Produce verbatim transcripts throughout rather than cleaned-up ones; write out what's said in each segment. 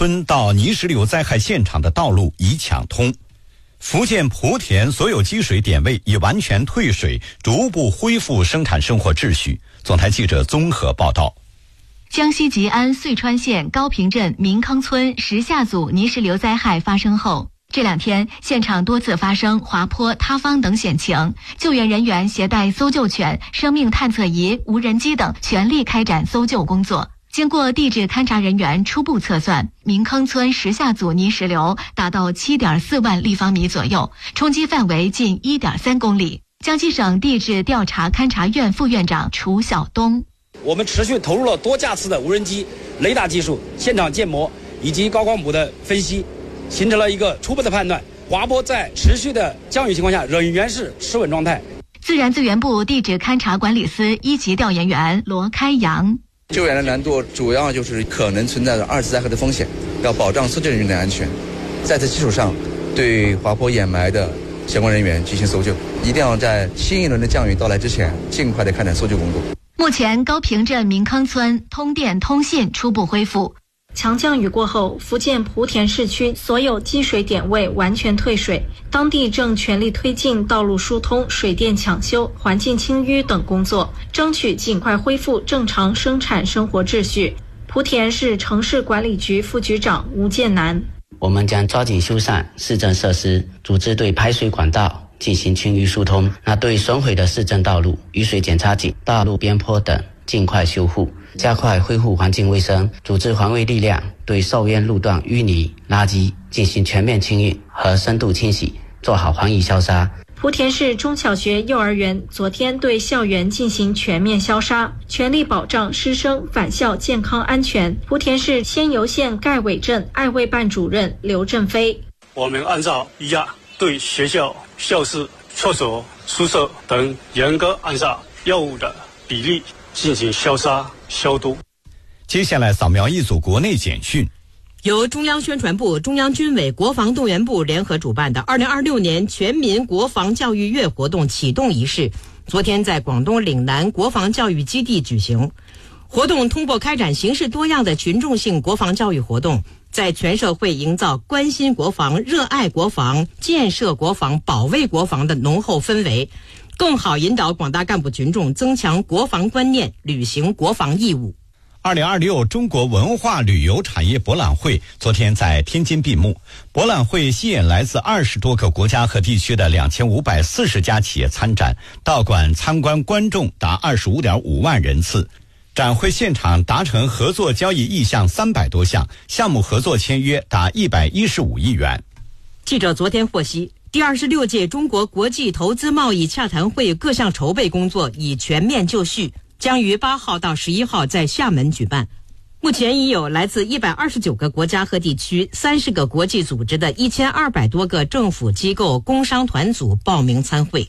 村到泥石流灾害现场的道路已抢通。福建莆田所有积水点位已完全退水，逐步恢复生产生活秩序。总台记者综合报道。 江西吉安遂川县高坪镇民康村石下组泥石流灾害发生后，这两天现场多次发生滑坡、塌方等险情，救援人员携带搜救犬、生命探测仪、无人机等全力开展搜救工作。经过地质勘察人员初步测算，民康村石下组泥石流达到 七点四万立方米左右，冲击范围近 一点三公里。江西省地质调查勘察院副院长楚晓东： 我们持续投入了多架次的无人机、雷达技术、现场建模以及高光谱的分析，形成了一个初步的判断，滑坡在持续的降雨情况下仍然是持稳状态。 自然资源部地质勘察管理司一级调研员罗开阳： 救援的难度主要就是可能存在的二次灾害的风险，要保障搜救人员的安全。在此基础上，对滑坡掩埋的相关人员进行搜救，一定要在新一轮的降雨到来之前，尽快的开展搜救工作。 目前，高坪镇民康村通电通信初步恢复。 强降雨过后，福建莆田市区所有积水点位完全退水，当地正全力推进道路疏通、水电抢修、环境清淤等工作，争取尽快恢复正常生产生活秩序。莆田市城市管理局副局长吴建南： 我们将抓紧修缮市政设施，组织对排水管道进行清淤疏通。那对损毁的市政道路、雨水检查井、道路边坡等尽快修复，加快恢复环境卫生，组织环卫力量对受淹路段淤泥、垃圾进行全面清运和深度清洗，做好防疫消杀。 莆田市中小学、幼儿园昨天对校园进行全面消杀，全力保障师生返校健康安全。莆田市仙游县盖尾镇爱卫办主任刘振飞： 我们按照一样对学校、校室、厕所、宿舍等严格按照药物的比例进行消杀消毒。 接下来扫描一组国内简讯。 由中央宣传部、中央军委国防动员部联合主办的二零二六年全民国防教育月活动启动仪式，昨天在广东岭南国防教育基地举行。活动通过开展形式多样的群众性国防教育活动，在全社会营造关心国防、热爱国防、建设国防、保卫国防的浓厚氛围，更好引导广大干部群众增强国防观念，履行国防义务。 二零二六中国文化旅游产业博览会昨天在天津闭幕。博览会吸引来自二十多个国家和地区的两千五百四十家企业参展，到馆参观观众达二十五点五万人次。展会现场达成合作交易意向三百多项，项目合作签约达一百一十五亿元。 记者昨天获悉，第二十六届中国国际投资贸易洽谈会各项筹备工作已全面就绪，将于八号到十一号在厦门举办。目前已有来自一百二十九个国家和地区、三十个国际组织的一千二百多个政府机构、工商团组报名参会。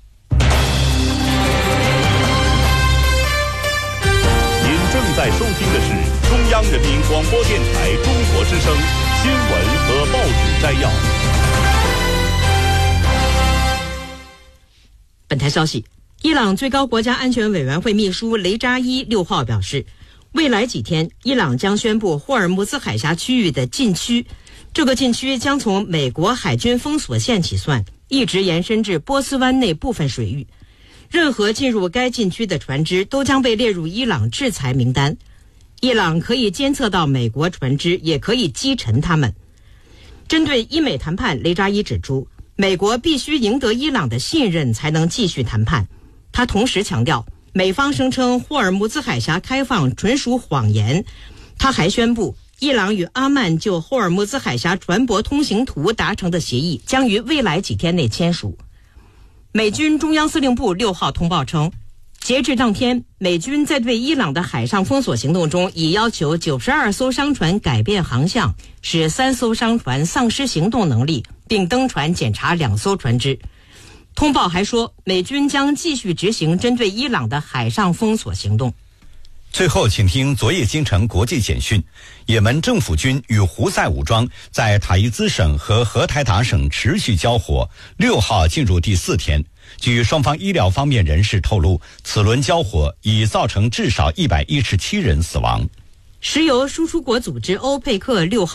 您正在收听的是中央人民广播电台中国之声新闻和报纸摘要。 本台消息，伊朗最高国家安全委员会秘书雷扎伊六号表示，未来几天伊朗将宣布霍尔木兹海峡区域的禁区，这个禁区将从美国海军封锁线起算，一直延伸至波斯湾内部分水域。任何进入该禁区的船只都将被列入伊朗制裁名单。伊朗可以监测到美国船只，也可以击沉它们。针对伊美谈判，雷扎伊指出，美国必须赢得伊朗的信任才能继续谈判。他同时强调，美方声称霍尔木兹海峡开放纯属谎言。他还宣布，伊朗与阿曼就霍尔木兹海峡船舶通行图达成的协议将于未来几天内签署。美军中央司令部六号通报称，截至当天，美军在对伊朗的海上封锁行动中，已要求九十二艘商船改变航向，使三艘商船丧失行动能力，并登船检查两艘船只。通报还说，美军将继续执行针对伊朗的海上封锁行动。 最后，请听昨夜京城国际简讯。也门政府军与胡塞武装在塔伊兹省和荷台达省持续交火，六号进入第四天。据双方医疗方面人士透露，此轮交火已造成至少一百一十七人死亡。 石油输出国组织欧佩克六号